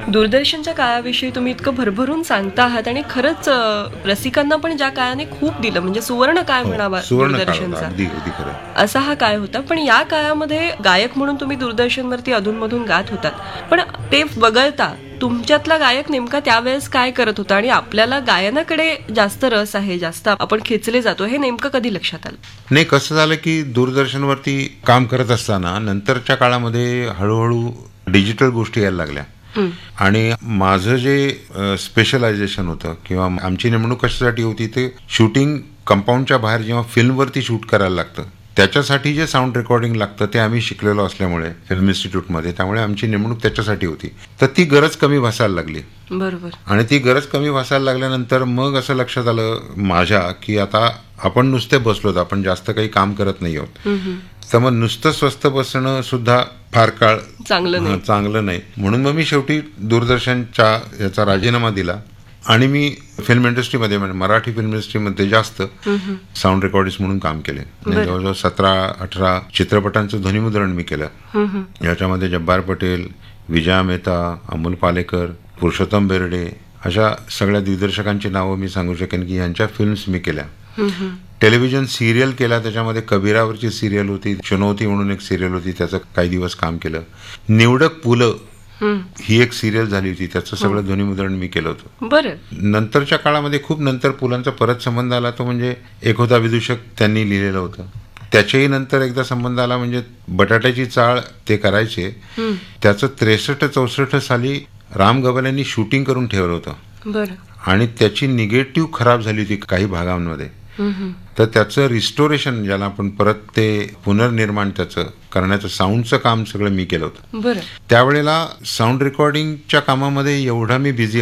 दूरदर्शनच्या काळाविषयी तुम्ही इतकं भरभरून सांगता आहात आणि खरंच रसिकांना पण ज्या काळाने खूप दिलं, म्हणजे सुवर्ण काळ म्हणावा दूरदर्शनचा, असा हा काळ होता. पण या काळामध्ये गायक म्हणून तुम्ही दूरदर्शनवरती अधूनमधून गात होतात, पण ते वगळता तुमच्यातला गायक नेमका त्यावेळेस काय करत होता आणि आपल्याला गायनाकडे जास्त रस आहे, जास्त आपण खेचले जातो, हे नेमकं कधी लक्षात आलं? नाही, कसं झालं की दूरदर्शनवरती काम करत असताना नंतरच्या काळामध्ये हळूहळू डिजिटल गोष्टी यायला लागल्या आणि माझं जे स्पेशलायझेशन होतं किंवा आमची नेमणूक कशासाठी होती, ते शूटिंग कंपाऊंडच्या बाहेर जेव्हा फिल्मवरती शूट करायला लागतं त्याच्यासाठी जे साऊंड रेकॉर्डिंग लागतं ते आम्ही शिकलेलो असल्यामुळे फिल्म इन्स्टिट्यूटमध्ये, त्यामुळे आमची नेमणूक त्याच्यासाठी होती. तर ती गरज कमी भासायला लागली. बरोबर. आणि ती गरज कमी भासायला लागल्यानंतर मग असं लक्षात आलं माझ्या की आता आपण नुसते बसलोत, आपण जास्त काही काम करत नाही आहोत, तर मग नुसतं स्वस्थ बसणं सुद्धा फार काळ चांगलं नाही. म्हणून मग मी शेवटी दूरदर्शनच्या याचा राजीनामा दिला आणि मी फिल्म इंडस्ट्रीमध्ये, म्हणजे मराठी फिल्म इंडस्ट्रीमध्ये जास्त साऊंड रेकॉर्डिस्ट म्हणून काम केले. जवळजवळ 17-18 चित्रपटांचं ध्वनिमुद्रण मी केलं. याच्यामध्ये जब्बार पटेल, विजया मेहता, अमोल पालेकर, पुरुषोत्तम बेर्डे अशा सगळ्या दिग्दर्शकांची नावं मी सांगू शकेन की यांच्या फिल्म्स मी केल्या. टेलिव्हिजन सिरियल केला, त्याच्यामध्ये कबीरावरची सिरियल होती, चुनौती म्हणून एक सिरियल होती, त्याचं काही दिवस काम केलं. निवडक पुलं ही एक सिरियल झाली होती, त्याचं सगळं ध्वनिमुद्रण मी केलं होतं. बरं. नंतरच्या काळामध्ये खूप नंतर पुलांचा परत संबंध आला, तो म्हणजे एक होता विदूषक, त्यांनी लिहिलेलं होतं. त्याच्याही नंतर एकदा संबंध आला, म्हणजे बटाट्याची चाळ ते करायचे, त्याचं 63-64 साली राम गबाल यांनी शूटिंग करून ठेवलं होतं आणि त्याची निगेटिव्ह खराब झाली होती काही भागांमध्ये. तर त्याचं रिस्टोरेशन, ज्याला आपण परत ते पुनर्निर्माण त्याचं करण्याचं साऊंडचं काम सगळं मी केलं होतं. त्यावेळेला साऊंड रेकॉर्डिंगच्या कामामध्ये एवढा मी बिझी